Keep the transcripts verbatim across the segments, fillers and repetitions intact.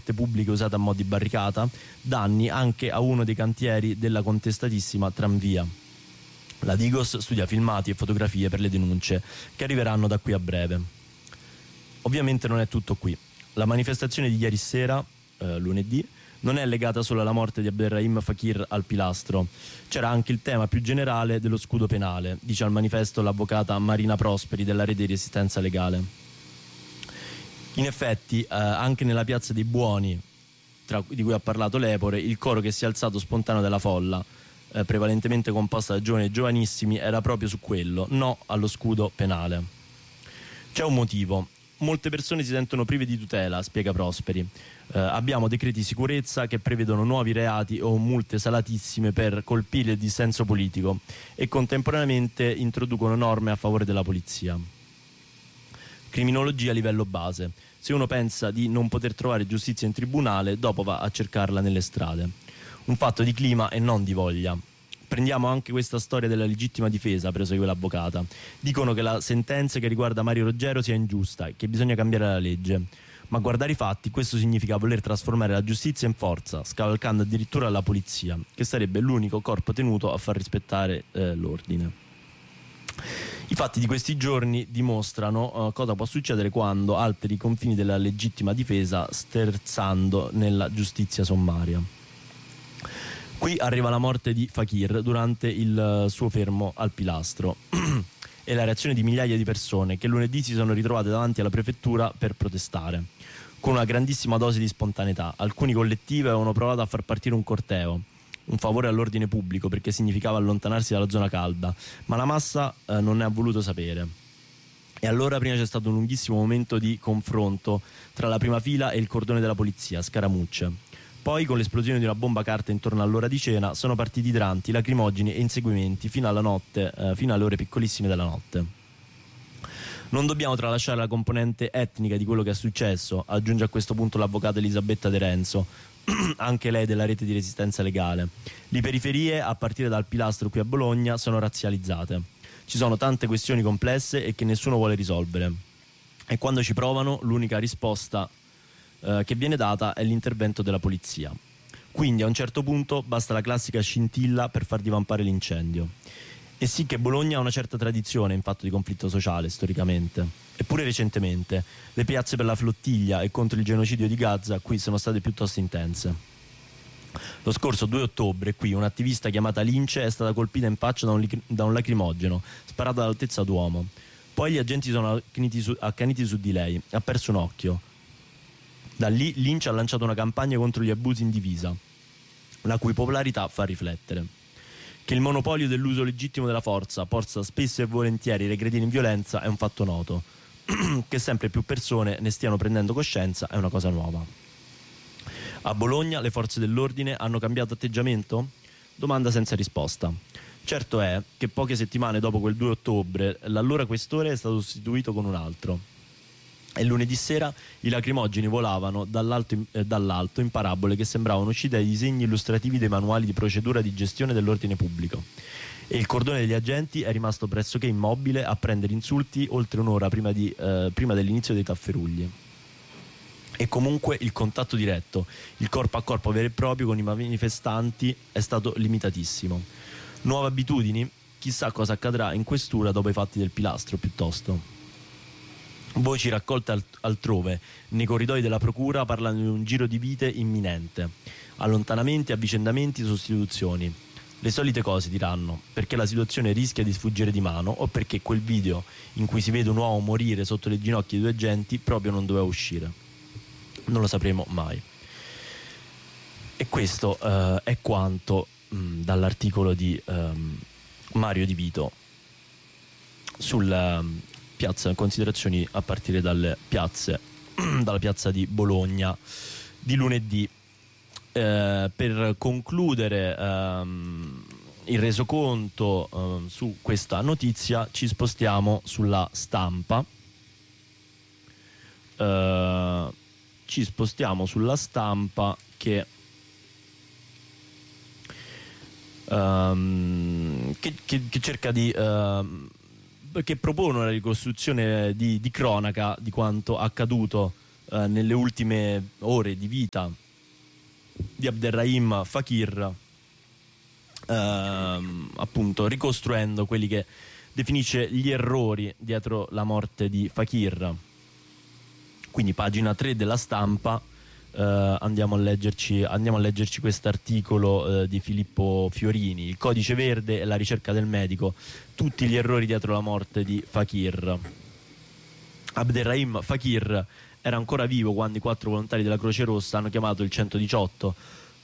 cappette pubbliche usate a mo' di barricata, danni anche a uno dei cantieri della contestatissima tranvia. La Digos studia filmati e fotografie per le denunce che arriveranno da qui a breve. Ovviamente non è tutto qui. La manifestazione di ieri sera, eh, lunedì, non è legata solo alla morte di Abderrahim Fakir al Pilastro. C'era anche il tema più generale dello scudo penale, dice al manifesto l'avvocata Marina Prosperi della Rete di Resistenza Legale. In effetti, eh, anche nella piazza dei Buoni, tra, di cui ha parlato Lepore, il coro che si è alzato spontaneo dalla folla, eh, prevalentemente composta da giovani e giovanissimi, era proprio su quello: no allo scudo penale. C'è un motivo. Molte persone si sentono prive di tutela, spiega Prosperi. Eh, abbiamo decreti di sicurezza che prevedono nuovi reati o multe salatissime per colpire il dissenso politico e contemporaneamente introducono norme a favore della polizia. Criminologia a livello base. Se uno pensa di non poter trovare giustizia in tribunale, dopo va a cercarla nelle strade. Un fatto di clima e non di voglia. Prendiamo anche questa storia della legittima difesa, prosegue l'avvocata. Dicono che la sentenza che riguarda Mario Roggero sia ingiusta e che bisogna cambiare la legge. Ma a guardare i fatti, questo significa voler trasformare la giustizia in forza, scavalcando addirittura la polizia, che sarebbe l'unico corpo tenuto a far rispettare eh, l'ordine. I fatti di questi giorni dimostrano uh, cosa può succedere quando alteri i confini della legittima difesa, sterzando nella giustizia sommaria. Qui arriva la morte di Fakir durante il suo fermo al Pilastro e la reazione di migliaia di persone che lunedì si sono ritrovate davanti alla prefettura per protestare, con una grandissima dose di spontaneità. Alcuni collettivi avevano provato a far partire un corteo, un favore all'ordine pubblico perché significava allontanarsi dalla zona calda, ma la massa eh, non ne ha voluto sapere. E allora prima c'è stato un lunghissimo momento di confronto tra la prima fila e il cordone della polizia, scaramucce. Poi, con l'esplosione di una bomba carta intorno all'ora di cena, sono partiti idranti, lacrimogeni e inseguimenti fino alla notte, eh, fino alle ore piccolissime della notte. Non dobbiamo tralasciare la componente etnica di quello che è successo, aggiunge a questo punto l'avvocata Elisabetta De Renzo, anche lei della Rete di Resistenza Legale. Le periferie, a partire dal Pilastro qui a Bologna, sono razzializzate. Ci sono tante questioni complesse e che nessuno vuole risolvere. E quando ci provano, l'unica risposta eh, che viene data è l'intervento della polizia. Quindi a un certo punto basta la classica scintilla per far divampare l'incendio. E sì che Bologna ha una certa tradizione in fatto di conflitto sociale, storicamente. Eppure recentemente le piazze per la flottiglia e contro il genocidio di Gaza qui sono state piuttosto intense. Lo scorso due ottobre qui un'attivista chiamata Lince è stata colpita in faccia da un, da un lacrimogeno sparato all'altezza d'uomo. Poi gli agenti sono accaniti su, accaniti su di lei, ha perso un occhio. Da lì Lince ha lanciato una campagna contro gli abusi in divisa, la cui popolarità fa riflettere. Che il monopolio dell'uso legittimo della forza porta spesso e volentieri ai regredire in violenza è un fatto noto. Che sempre più persone ne stiano prendendo coscienza è una cosa nuova. A Bologna le forze dell'ordine hanno cambiato atteggiamento? Domanda senza risposta. Certo è che poche settimane dopo quel due ottobre l'allora questore è stato sostituito con un altro. E lunedì sera i lacrimogeni volavano dall'alto in, eh, dall'alto in parabole che sembravano uscite dai disegni illustrativi dei manuali di procedura di gestione dell'ordine pubblico. E il cordone degli agenti è rimasto pressoché immobile a prendere insulti oltre un'ora prima, di, eh, prima dell'inizio dei tafferugli. E comunque il contatto diretto, il corpo a corpo vero e proprio con i manifestanti è stato limitatissimo. Nuove abitudini? Chissà cosa accadrà in questura dopo i fatti del Pilastro, piuttosto. Voci raccolte alt- altrove, nei corridoi della procura parlano di un giro di vite imminente. Allontanamenti, avvicendamenti, sostituzioni. Le solite cose, diranno, perché la situazione rischia di sfuggire di mano o perché quel video in cui si vede un uomo morire sotto le ginocchia di due agenti proprio non doveva uscire. Non lo sapremo mai. E questo uh, è quanto mh, dall'articolo di um, Mario Di Vito sul uh, piazza, considerazioni a partire dalle piazze dalla piazza di Bologna di lunedì. Eh, per concludere ehm, il resoconto eh, su questa notizia ci spostiamo sulla Stampa. Eh, ci spostiamo sulla Stampa che ehm, che, che, che cerca di ehm, che propone una ricostruzione di, di cronaca di quanto accaduto eh, nelle ultime ore di vita di Abderrahim Fakir, ehm, appunto ricostruendo quelli che definisce gli errori dietro la morte di Fakir. Quindi pagina tre della Stampa. Uh, andiamo a leggerci andiamo a leggerci quest'articolo uh, di Filippo Fiorini, il codice verde e la ricerca del medico, tutti gli errori dietro la morte di Fakir. Abderrahim Fakir era ancora vivo quando i quattro volontari della Croce Rossa hanno chiamato il centodiciotto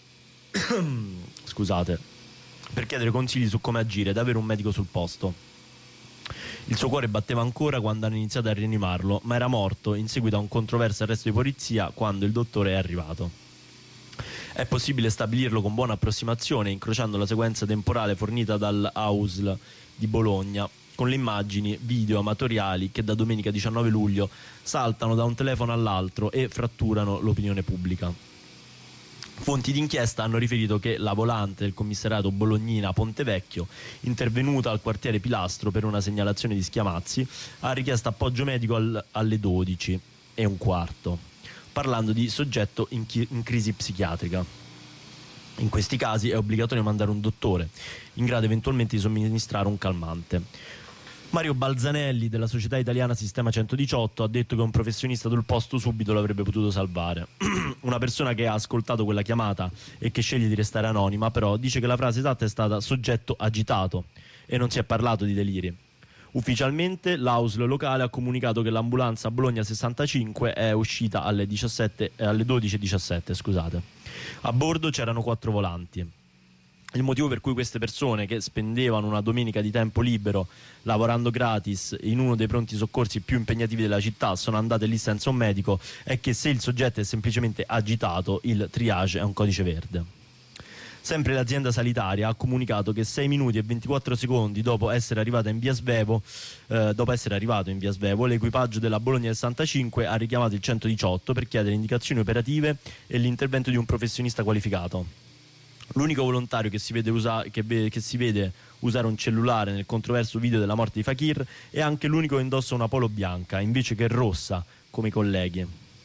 scusate, per chiedere consigli su come agire ed avere un medico sul posto. Il suo cuore batteva ancora quando hanno iniziato a rianimarlo, ma era morto in seguito a un controverso arresto di polizia quando il dottore è arrivato. È possibile stabilirlo con buona approssimazione, incrociando la sequenza temporale fornita dall'A U S L di Bologna, con le immagini video amatoriali che da domenica diciannove luglio saltano da un telefono all'altro e fratturano l'opinione pubblica. Fonti d'inchiesta hanno riferito che la volante del commissariato Bolognina Pontevecchio, intervenuta al quartiere Pilastro per una segnalazione di Schiamazzi, ha richiesto appoggio medico al, alle dodici e un quarto, parlando di soggetto in, chi, in crisi psichiatrica. In questi casi è obbligatorio mandare un dottore, in grado eventualmente di somministrare un calmante. Mario Balzanelli della Società Italiana Sistema centodiciotto ha detto che un professionista sul posto subito l'avrebbe potuto salvare. Una persona che ha ascoltato quella chiamata e che sceglie di restare anonima però dice che la frase esatta è stata soggetto agitato e non si è parlato di deliri. Ufficialmente l'A U S L locale ha comunicato che l'ambulanza Bologna sessantacinque è uscita alle, diciassette, eh, alle dodici e diciassette, scusate. A bordo c'erano quattro volanti. Il motivo per cui queste persone, che spendevano una domenica di tempo libero lavorando gratis in uno dei pronti soccorsi più impegnativi della città, sono andate lì senza un medico, è che se il soggetto è semplicemente agitato, il triage è un codice verde. Sempre l'azienda sanitaria ha comunicato che sei minuti e ventiquattro secondi dopo essere arrivata in via Svevo, eh, dopo essere arrivato in via Svevo, l'equipaggio della Bologna sessantacinque ha richiamato il centodiciotto per chiedere indicazioni operative e l'intervento di un professionista qualificato. L'unico volontario che si, vede usa- che, ve- che si vede usare un cellulare nel controverso video della morte di Fakir è anche l'unico che indossa una polo bianca invece che rossa come i colleghi.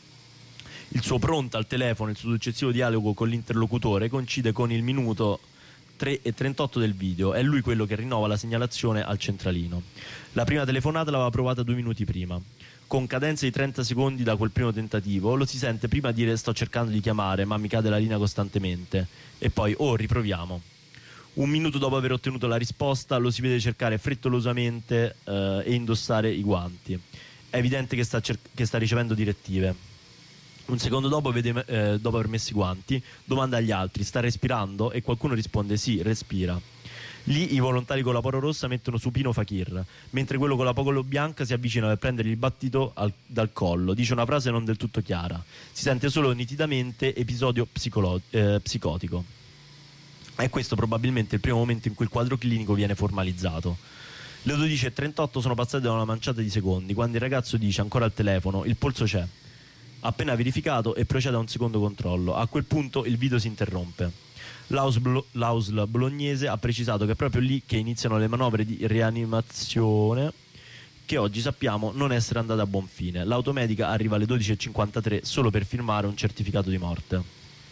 Il suo pronto al telefono e il suo successivo dialogo con l'interlocutore coincide con il minuto tre e trentotto del video. È lui quello che rinnova la segnalazione al centralino. La prima telefonata l'aveva provata due minuti prima. Con cadenze di trenta secondi da quel primo tentativo lo si sente prima dire sto cercando di chiamare ma mi cade la linea costantemente e poi oh riproviamo. Un minuto dopo aver ottenuto la risposta lo si vede cercare frettolosamente eh, e indossare i guanti. È evidente che sta, cer- che sta ricevendo direttive. Un secondo dopo, vede, eh, dopo aver messo i guanti, domanda agli altri sta respirando e qualcuno risponde sì, respira. Lì i volontari con la polo rossa mettono supino Fakir, mentre quello con la polo bianca si avvicina per prendere il battito al, dal collo. Dice una frase non del tutto chiara. Si sente solo nitidamente episodio psicolo- eh, psicotico. È questo probabilmente il primo momento in cui il quadro clinico viene formalizzato. Le dodici e trentotto sono passate da una manciata di secondi, quando il ragazzo dice ancora al telefono il polso c'è. Appena verificato e procede a un secondo controllo. A quel punto il video si interrompe. L'A U S L bolognese ha precisato che è proprio lì che iniziano le manovre di rianimazione che oggi sappiamo non essere andate a buon fine. L'automedica arriva alle dodici e cinquantatré solo per firmare un certificato di morte.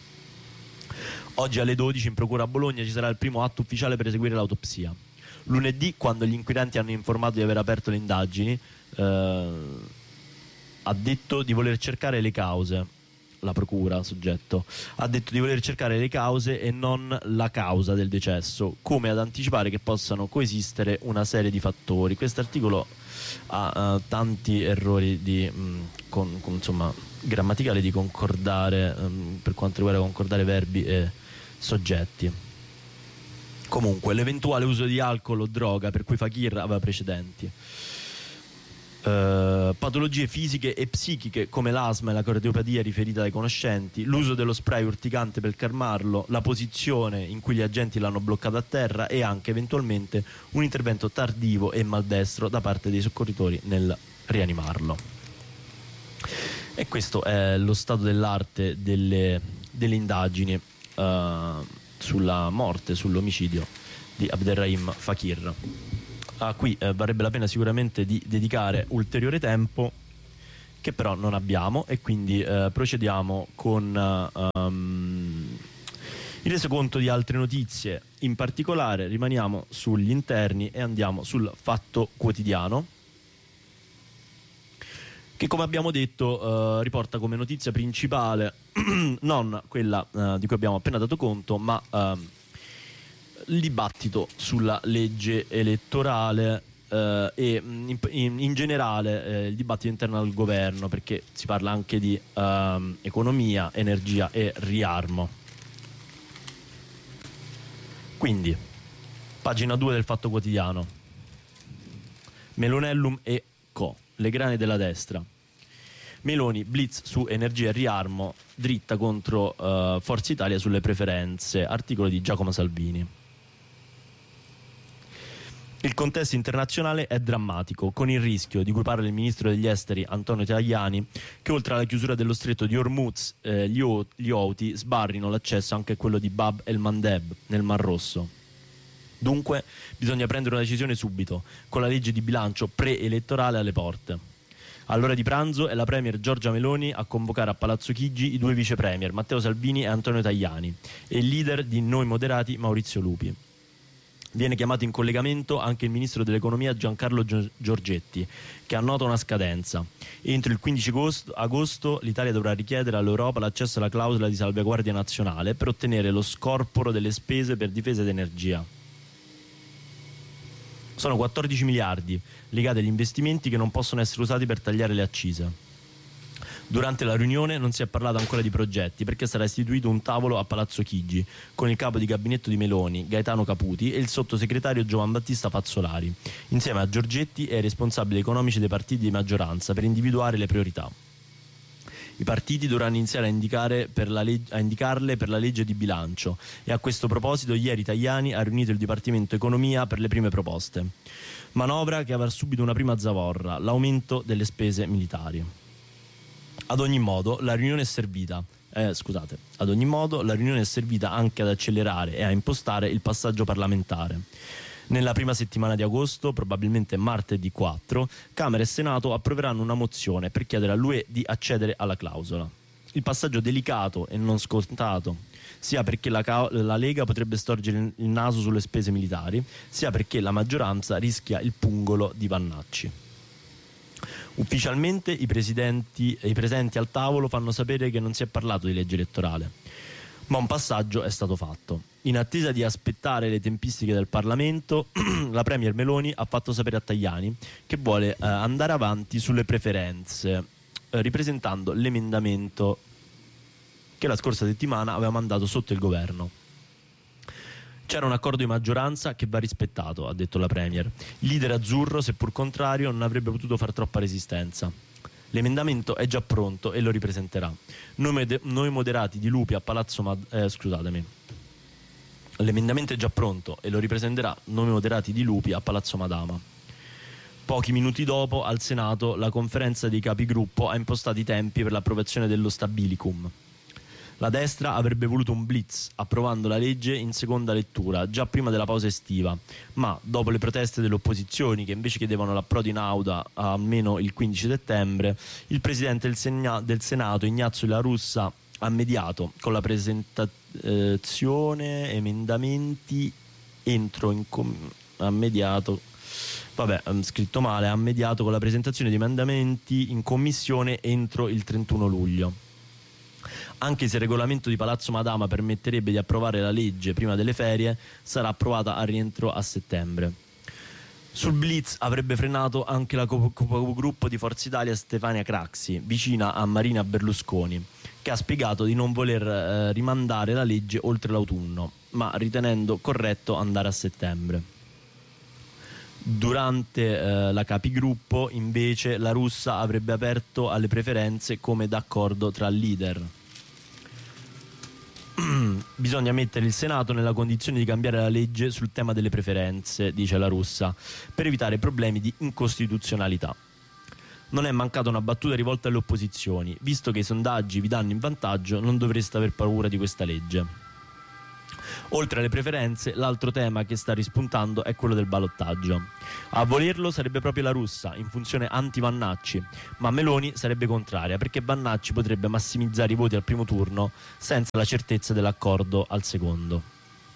Oggi alle dodici in procura a Bologna ci sarà il primo atto ufficiale per eseguire l'autopsia. Lunedì, quando gli inquirenti hanno informato di aver aperto le indagini, eh, ha detto di voler cercare le cause. La procura, soggetto, ha detto di voler cercare le cause e non la causa del decesso, come ad anticipare che possano coesistere una serie di fattori. Quest'articolo ha uh, tanti errori di, mh, con, con, insomma, grammaticali di concordare, um, per quanto riguarda concordare verbi e soggetti. Comunque, l'eventuale uso di alcol o droga per cui Fakir aveva precedenti. Uh, patologie fisiche e psichiche come l'asma e la cardiopatia riferita dai conoscenti, l'uso dello spray urticante per calmarlo, la posizione in cui gli agenti l'hanno bloccato a terra e anche eventualmente un intervento tardivo e maldestro da parte dei soccorritori nel rianimarlo. E questo è lo stato dell'arte delle, delle indagini uh, sulla morte, sull'omicidio di Abderrahim Fakir. A cui eh, varrebbe la pena sicuramente di dedicare ulteriore tempo, che però non abbiamo, e quindi eh, procediamo con um, il resoconto di altre notizie. In particolare rimaniamo sugli interni e andiamo sul Fatto Quotidiano, che, come abbiamo detto, eh, riporta come notizia principale non quella eh, di cui abbiamo appena dato conto, ma eh, il dibattito sulla legge elettorale eh, e in, in, in generale eh, il dibattito interno al governo, perché si parla anche di eh, economia, energia e riarmo. Quindi, pagina due del Fatto Quotidiano. Melonellum e Co. Le grane della destra. Meloni, blitz su energia e riarmo, dritta contro uh, Forza Italia sulle preferenze. Articolo di Giacomo Salvini. Il contesto internazionale è drammatico, con il rischio, di cui parla il ministro degli esteri Antonio Tajani, che oltre alla chiusura dello stretto di Hormuz, eh, gli, gli Houthi sbarrino l'accesso anche a quello di Bab el-Mandeb nel Mar Rosso. Dunque bisogna prendere una decisione subito, con la legge di bilancio preelettorale alle porte. All'ora di pranzo è la premier Giorgia Meloni a convocare a Palazzo Chigi i due vice premier Matteo Salvini e Antonio Tajani e il leader di Noi Moderati Maurizio Lupi. Viene chiamato in collegamento anche il ministro dell'economia Giancarlo Giorgetti, che annota una scadenza. Entro il quindici agosto l'Italia dovrà richiedere all'Europa l'accesso alla clausola di salvaguardia nazionale per ottenere lo scorporo delle spese per difesa ed energia. Sono quattordici miliardi legati agli investimenti che non possono essere usati per tagliare le accise. Durante la riunione non si è parlato ancora di progetti, perché sarà istituito un tavolo a Palazzo Chigi con il capo di gabinetto di Meloni, Gaetano Caputi, e il sottosegretario Giovan Battista Fazzolari, insieme a Giorgetti e ai responsabili economici dei partiti di maggioranza, per individuare le priorità. I partiti dovranno iniziare a, indicare per la leg- a indicarle per la legge di bilancio, e a questo proposito ieri Tajani ha riunito il Dipartimento Economia per le prime proposte. Manovra che avrà subito una prima zavorra, l'aumento delle spese militari. Ad ogni modo la riunione è servita eh, scusate, ad ogni modo la riunione è servita anche ad accelerare e a impostare il passaggio parlamentare. Nella prima settimana di agosto, probabilmente martedì quattro, Camera e Senato approveranno una mozione per chiedere all'U E di accedere alla clausola. Il passaggio delicato e non scontato, sia perché la, la Lega potrebbe storgere il naso sulle spese militari, sia perché la maggioranza rischia il pungolo di Vannacci. Ufficialmente i, presidenti, i presenti al tavolo fanno sapere che non si è parlato di legge elettorale, ma un passaggio è stato fatto. In attesa di aspettare le tempistiche del Parlamento, la premier Meloni ha fatto sapere a Tajani che vuole eh, andare avanti sulle preferenze, eh, ripresentando l'emendamento che la scorsa settimana aveva mandato sotto il governo. C'era un accordo di maggioranza che va rispettato, ha detto la premier. Il leader azzurro, seppur contrario, non avrebbe potuto far troppa resistenza. L'emendamento è già pronto e lo ripresenterà. Noi, med- noi moderati di Lupi a Palazzo Mad- eh, scusatemi. L'emendamento è già pronto e lo ripresenterà Noi Moderati di Lupi a Palazzo Madama. Pochi minuti dopo, al Senato, la conferenza dei capigruppo ha impostato i tempi per l'approvazione dello Stabilicum. La destra avrebbe voluto un blitz, approvando la legge in seconda lettura, già prima della pausa estiva, ma dopo le proteste delle opposizioni, che invece chiedevano l'approdo in Aula almeno il quindici settembre, il presidente del, Sena- del Senato, Ignazio La Russa, ha mediato con la presentazione emendamenti entro in com- ha mediato vabbè, scritto male, ha mediato con la presentazione di emendamenti in commissione entro il trentuno luglio. Anche se il regolamento di Palazzo Madama permetterebbe di approvare la legge prima delle ferie, sarà approvata a rientro a settembre. Sul blitz avrebbe frenato anche la capogruppo di Forza Italia Stefania Craxi, vicina a Marina Berlusconi, che ha spiegato di non voler eh, rimandare la legge oltre l'autunno, ma ritenendo corretto andare a settembre. Durante eh, la capigruppo, invece, la Russa avrebbe aperto alle preferenze come d'accordo tra leader. Bisogna mettere il Senato nella condizione di cambiare la legge sul tema delle preferenze, dice la Russa, per evitare problemi di incostituzionalità. Non è mancata una battuta rivolta alle opposizioni: visto che i sondaggi vi danno in vantaggio, non dovreste aver paura di questa legge. Oltre alle preferenze, l'altro tema che sta rispuntando è quello del ballottaggio. A volerlo sarebbe proprio la russa, in funzione anti-Vannacci, ma Meloni sarebbe contraria perché Vannacci potrebbe massimizzare i voti al primo turno senza la certezza dell'accordo al secondo.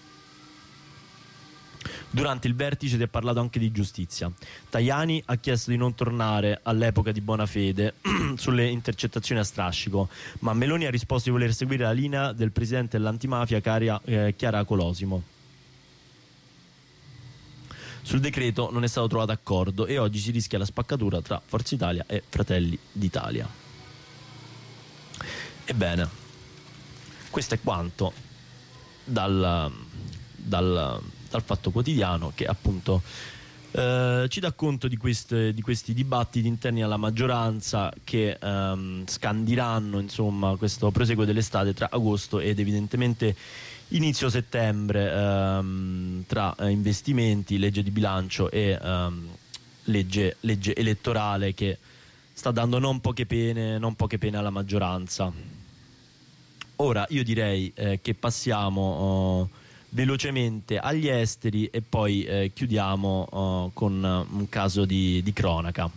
Durante il vertice si è parlato anche di giustizia. Tajani ha chiesto di non tornare all'epoca di Bonafede sulle intercettazioni a strascico, ma Meloni ha risposto di voler seguire la linea del presidente dell'antimafia Caria, eh, Chiara Colosimo. Sul decreto non è stato trovato accordo e oggi si rischia la spaccatura tra Forza Italia e Fratelli d'Italia. Ebbene, questo è quanto dal... dal dal Fatto Quotidiano, che appunto eh, ci dà conto di, queste, di questi dibattiti interni alla maggioranza che ehm, scandiranno insomma questo proseguo dell'estate tra agosto ed evidentemente inizio settembre, ehm, tra eh, investimenti, legge di bilancio e ehm, legge, legge elettorale che sta dando non poche pene, non poche pene alla maggioranza. Ora io direi eh, che passiamo oh, velocemente agli esteri e poi eh, chiudiamo uh, con uh, un caso di, di cronaca.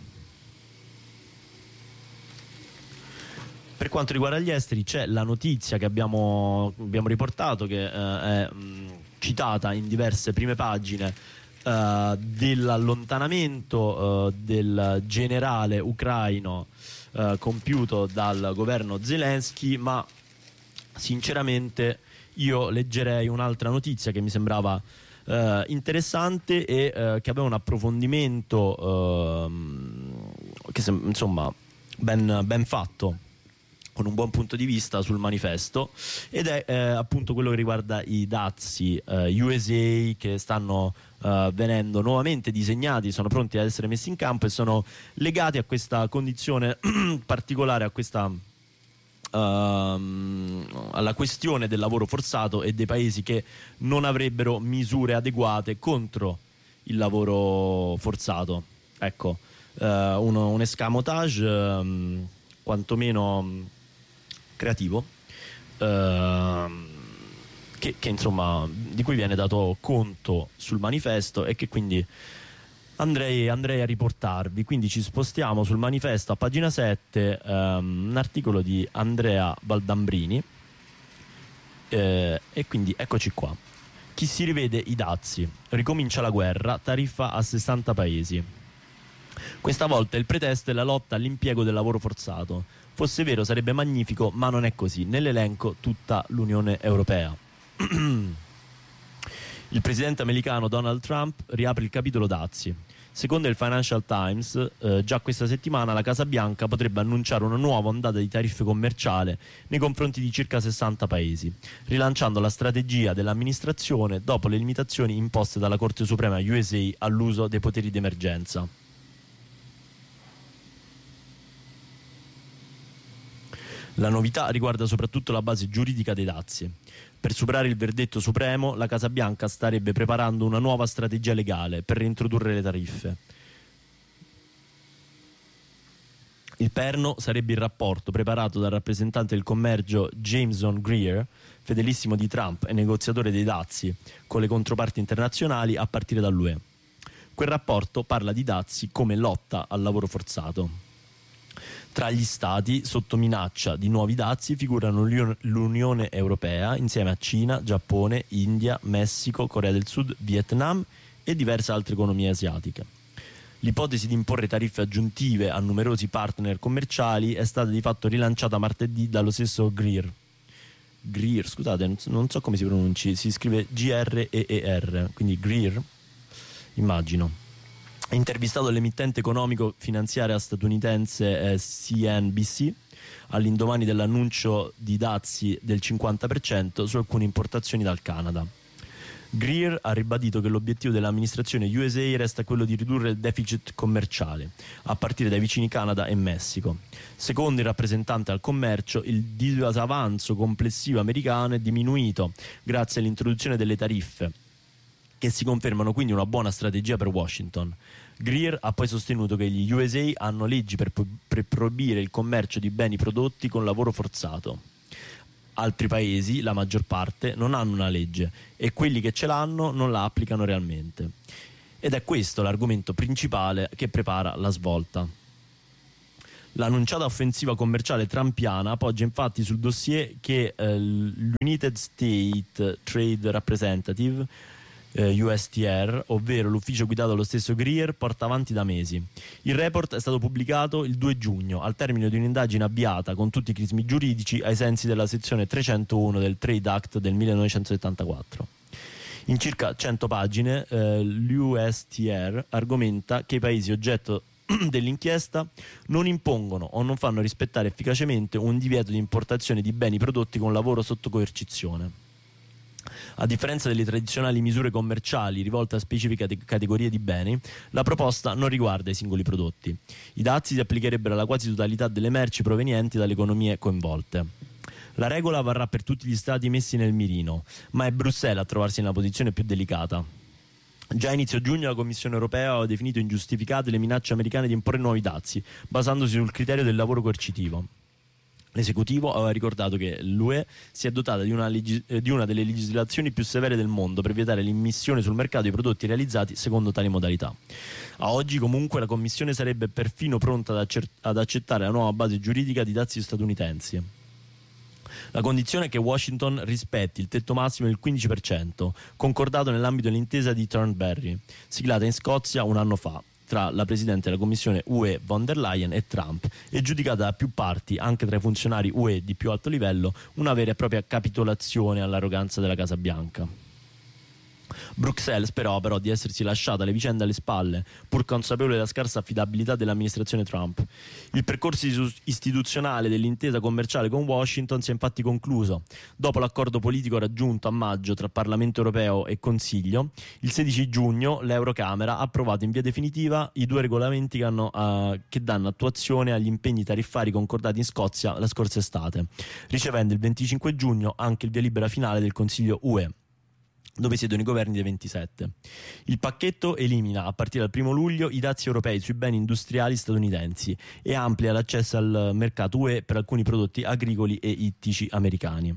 Per quanto riguarda gli esteri c'è la notizia che abbiamo, abbiamo riportato, che uh, è mh, citata in diverse prime pagine, uh, dell'allontanamento uh, del generale ucraino uh, compiuto dal governo Zelensky, ma sinceramente io leggerei un'altra notizia che mi sembrava eh, interessante e eh, che aveva un approfondimento eh, che sem- insomma ben, ben fatto, con un buon punto di vista sul Manifesto, ed è eh, appunto quello che riguarda i dazi eh, U S A che stanno eh, venendo nuovamente disegnati, sono pronti ad essere messi in campo e sono legati a questa condizione particolare, a questa Uh, alla questione del lavoro forzato e dei paesi che non avrebbero misure adeguate contro il lavoro forzato. Ecco, uh, uno, un escamotage um, quantomeno creativo, uh, che, che insomma di cui viene dato conto sul Manifesto e che quindi Andrei, andrei a riportarvi. Quindi ci spostiamo sul Manifesto a pagina sette, um, un articolo di Andrea Valdambrini, eh, e quindi eccoci qua. Chi si rivede i dazi, ricomincia la guerra, tariffa a sessanta paesi. Questa volta il pretesto è la lotta all'impiego del lavoro forzato. Fosse vero sarebbe magnifico, ma non è così. Nell'elenco tutta l'Unione Europea. Il presidente americano Donald Trump riapre il capitolo dazi. Secondo il Financial Times, eh, già questa settimana la Casa Bianca potrebbe annunciare una nuova ondata di tariffe commerciali nei confronti di circa sessanta paesi, rilanciando la strategia dell'amministrazione dopo le limitazioni imposte dalla Corte Suprema U S A all'uso dei poteri d'emergenza. La novità riguarda soprattutto la base giuridica dei dazi. Per superare il verdetto supremo, la Casa Bianca starebbe preparando una nuova strategia legale per reintrodurre le tariffe. Il perno sarebbe il rapporto preparato dal rappresentante del commercio Jameson Greer, fedelissimo di Trump e negoziatore dei dazi con le controparti internazionali a partire dall'U E. Quel rapporto parla di dazi come lotta al lavoro forzato. Tra gli stati sotto minaccia di nuovi dazi figurano l'Unione Europea insieme a Cina, Giappone, India, Messico, Corea del Sud, Vietnam e diverse altre economie asiatiche. L'ipotesi di imporre tariffe aggiuntive a numerosi partner commerciali è stata di fatto rilanciata martedì dallo stesso Greer. Greer, scusate, non so come si pronunci, si scrive G R E E R, quindi Greer, immagino. Intervistato l'emittente economico-finanziaria statunitense eh, C N B C all'indomani dell'annuncio di dazi del cinquanta per cento su alcune importazioni dal Canada. Greer ha ribadito che l'obiettivo dell'amministrazione U S A resta quello di ridurre il deficit commerciale, a partire dai vicini Canada e Messico. Secondo il rappresentante al commercio, il disavanzo complessivo americano è diminuito grazie all'introduzione delle tariffe, che si confermano quindi una buona strategia per Washington. Greer ha poi sostenuto che gli U S A hanno leggi per, per proibire il commercio di beni prodotti con lavoro forzato. Altri paesi, la maggior parte, non hanno una legge e quelli che ce l'hanno non la applicano realmente. Ed è questo l'argomento principale che prepara la svolta. L'annunciata offensiva commerciale trumpiana poggia infatti sul dossier che eh, l'United States Trade Representative, eh, U S T R, ovvero l'ufficio guidato dallo stesso Greer, porta avanti da mesi. Il report è stato pubblicato il due giugno, al termine di un'indagine avviata con tutti i crismi giuridici ai sensi della sezione trecentouno del Trade Act del millenovecentosettantaquattro. In circa cento pagine eh, l'U S T R argomenta che i paesi oggetto dell'inchiesta non impongono o non fanno rispettare efficacemente un divieto di importazione di beni prodotti con lavoro sotto coercizione. A differenza delle tradizionali misure commerciali rivolte a specifiche categorie di beni, la proposta non riguarda i singoli prodotti. I dazi si applicherebbero alla quasi totalità delle merci provenienti dalle economie coinvolte. La regola varrà per tutti gli stati messi nel mirino, ma è Bruxelles a trovarsi nella posizione più delicata. Già a inizio giugno la Commissione europea aveva definito ingiustificate le minacce americane di imporre nuovi dazi, basandosi sul criterio del lavoro coercitivo. L'esecutivo aveva ricordato che l'U E si è dotata di una, legis- di una delle legislazioni più severe del mondo per vietare l'immissione sul mercato di prodotti realizzati secondo tali modalità. A oggi comunque la Commissione sarebbe perfino pronta ad, accer- ad accettare la nuova base giuridica di dazi statunitensi. La condizione è che Washington rispetti il tetto massimo del quindici per cento, concordato nell'ambito dell'intesa di Turnberry, siglata in Scozia un anno fa tra la Presidente della Commissione U E von der Leyen e Trump, e giudicata da più parti, anche tra i funzionari U E di più alto livello, una vera e propria capitolazione all'arroganza della Casa Bianca. Bruxelles sperò però di essersi lasciata le vicende alle spalle, pur consapevole della scarsa affidabilità dell'amministrazione Trump. Il percorso istituzionale dell'intesa commerciale con Washington si è infatti concluso. Dopo l'accordo politico raggiunto a maggio tra Parlamento europeo e Consiglio, il sedici giugno l'Eurocamera ha approvato in via definitiva i due regolamenti che, hanno, uh, che danno attuazione agli impegni tariffari concordati in Scozia la scorsa estate, ricevendo il venticinque giugno anche il via libera finale del Consiglio U E, dove siedono i governi dei ventisette. Il pacchetto elimina a partire dal primo luglio i dazi europei sui beni industriali statunitensi e amplia l'accesso al mercato U E per alcuni prodotti agricoli e ittici americani.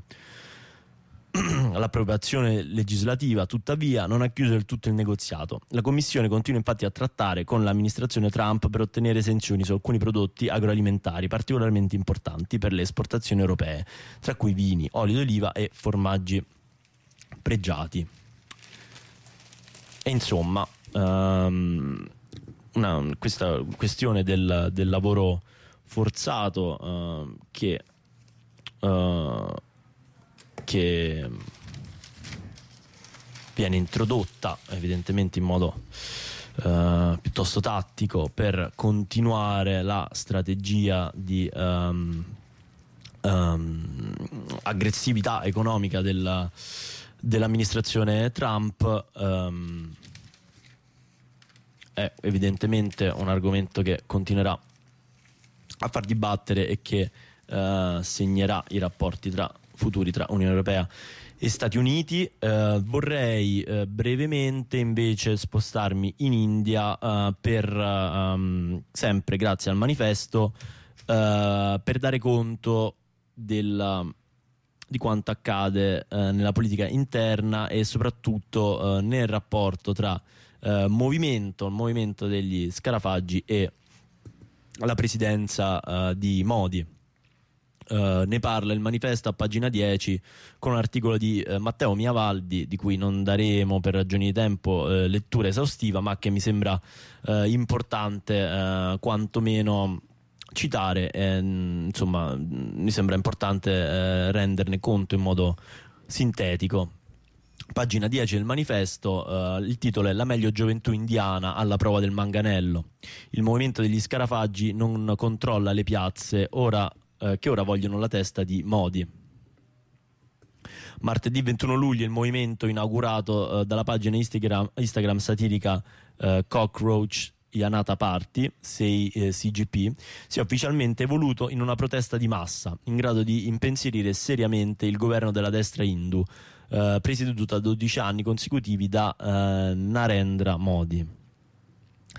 L'approvazione legislativa, tuttavia, non ha chiuso del tutto il negoziato. La Commissione continua infatti a trattare con l'amministrazione Trump per ottenere esenzioni su alcuni prodotti agroalimentari particolarmente importanti per le esportazioni europee, tra cui vini, olio d'oliva e formaggi pregiati. E insomma um, una, questa questione del, del lavoro forzato uh, che uh, che viene introdotta evidentemente in modo uh, piuttosto tattico per continuare la strategia di um, um, aggressività economica della dell'amministrazione Trump, um, è evidentemente un argomento che continuerà a far dibattere e che uh, segnerà i rapporti tra futuri tra Unione Europea e Stati Uniti. Uh, vorrei uh, brevemente invece spostarmi in India uh, per uh, um, sempre grazie al manifesto uh, per dare conto della di quanto accade eh, nella politica interna e soprattutto eh, nel rapporto tra eh, movimento, il movimento degli scarafaggi e la presidenza eh, di Modi. Uh, ne parla il manifesto a pagina dieci con un articolo di uh, Matteo Miavaldi, di cui non daremo per ragioni di tempo uh, lettura esaustiva, ma che mi sembra uh, importante uh, quantomeno citare, eh, insomma mi sembra importante eh, renderne conto in modo sintetico. Pagina dieci del manifesto, eh, il titolo è "La meglio gioventù indiana alla prova del manganello. Il movimento degli scarafaggi non controlla le piazze ora eh, che ora vogliono la testa di Modi". Martedì ventuno luglio il movimento inaugurato eh, dalla pagina Instagram, Instagram satirica eh, Cockroach Janata Party, sei eh, C G P, si è ufficialmente evoluto in una protesta di massa in grado di impensierire seriamente il governo della destra hindu, eh, presieduto da dodici anni consecutivi da eh, Narendra Modi.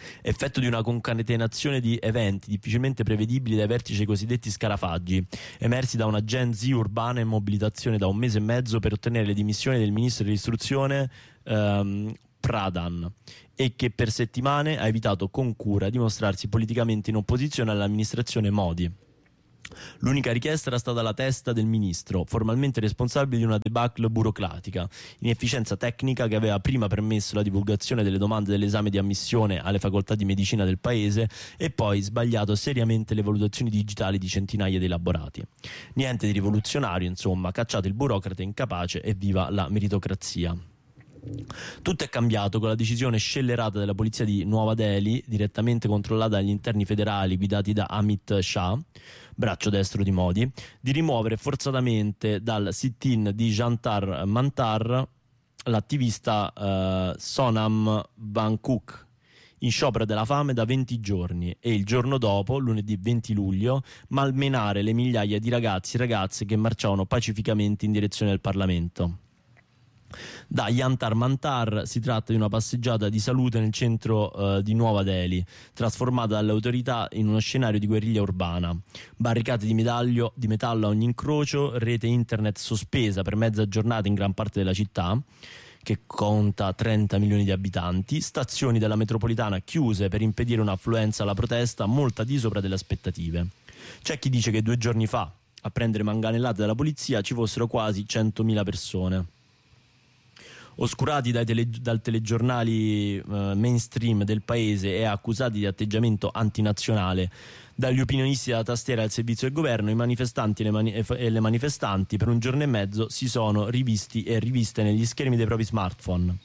effetto di una concatenazione di eventi difficilmente prevedibili dai vertici cosiddetti scarafaggi, emersi da una Gen Z urbana in mobilitazione da un mese e mezzo per ottenere le dimissioni del ministro dell'istruzione ehm, Pradhan, e che per settimane ha evitato con cura di mostrarsi politicamente in opposizione all'amministrazione Modi. L'unica richiesta era stata la testa del ministro, formalmente responsabile di una debacle burocratica, inefficienza tecnica che aveva prima permesso la divulgazione delle domande dell'esame di ammissione alle facoltà di medicina del paese e poi sbagliato seriamente le valutazioni digitali di centinaia di elaborati. Niente di rivoluzionario, insomma, cacciate il burocrate incapace e viva la meritocrazia. Tutto è cambiato con la decisione scellerata della polizia di Nuova Delhi, direttamente controllata dagli interni federali guidati da Amit Shah, braccio destro di Modi, di rimuovere forzatamente dal sit-in di Jantar Mantar l'attivista eh, Sonam Bangkok, in sciopero della fame da venti giorni, e il giorno dopo, lunedì venti luglio, malmenare le migliaia di ragazzi e ragazze che marciavano pacificamente in direzione del Parlamento. Da Yantar Mantar si tratta di una passeggiata di salute nel centro eh, di Nuova Delhi, trasformata dalle autorità in uno scenario di guerriglia urbana. Barricate di, medaglio, di metallo a ogni incrocio, rete internet sospesa per mezza giornata in gran parte della città, che conta trenta milioni di abitanti, stazioni della metropolitana chiuse per impedire un'affluenza alla protesta molto al di sopra delle aspettative. C'è chi dice che due giorni fa, a prendere manganellate dalla polizia, ci fossero quasi centomila persone. Oscurati dai tele, dal telegiornali eh, mainstream del paese e accusati di atteggiamento antinazionale dagli opinionisti della tastiera al servizio del governo, i manifestanti e le, mani- e le manifestanti per un giorno e mezzo si sono rivisti e riviste negli schermi dei propri smartphone.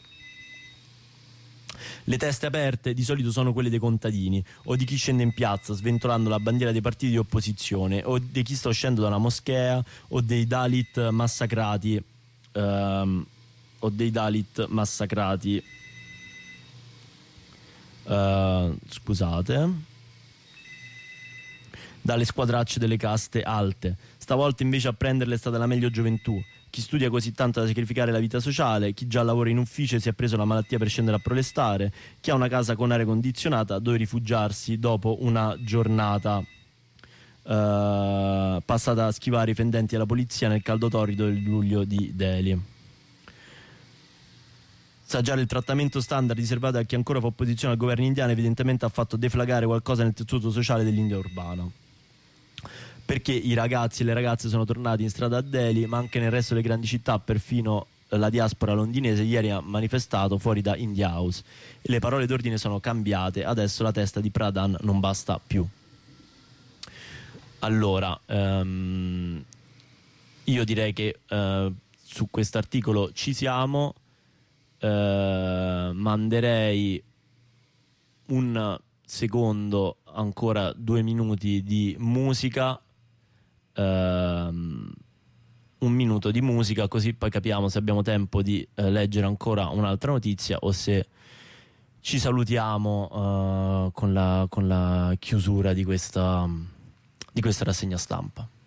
Le teste aperte di solito sono quelle dei contadini o di chi scende in piazza sventolando la bandiera dei partiti di opposizione, o di chi sta uscendo da una moschea, o dei Dalit massacrati ehm, o dei Dalit massacrati uh, scusate dalle squadracce delle caste alte. Stavolta invece a prenderle è stata la meglio gioventù, chi studia così tanto da sacrificare la vita sociale, chi già lavora in ufficio e si è preso la malattia per scendere a protestare, chi ha una casa con aria condizionata dove rifugiarsi dopo una giornata uh, passata a schivare i fendenti alla polizia nel caldo torrido del luglio di Delhi. Saggiare il trattamento standard riservato a chi ancora fa opposizione al governo indiano evidentemente ha fatto deflagrare qualcosa nel tessuto sociale dell'India urbana, perché i ragazzi e le ragazze sono tornati in strada a Delhi, ma anche nel resto delle grandi città. Perfino la diaspora londinese ieri ha manifestato fuori da India House e le parole d'ordine sono cambiate. Adesso la testa di Pradhan non basta più. Allora um, io direi che uh, su quest'articolo ci siamo. Uh, manderei un secondo, ancora due minuti di musica, uh, un minuto di musica, così poi capiamo se abbiamo tempo di uh, leggere ancora un'altra notizia o se ci salutiamo uh, con la, con la chiusura di questa, di questa rassegna stampa.